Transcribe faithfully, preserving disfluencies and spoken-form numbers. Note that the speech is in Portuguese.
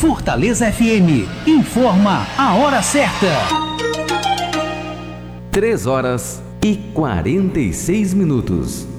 Fortaleza F M informa a hora certa. três horas e quarenta e seis minutos.